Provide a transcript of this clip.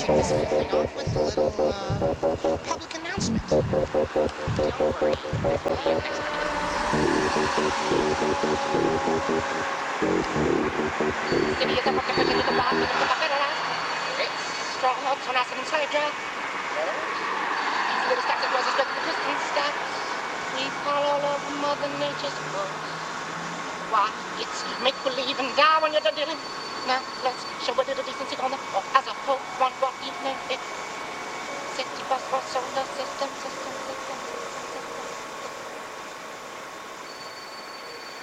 this whole thing off with a little public announcement. Don't worry. It's strong notes on acid and soldier. These little stacks of roses with the distance stacks. We follow all over Mother Nature's course. Why, it's make-believe and die when you're done dealing. Now, let's show a little decency on the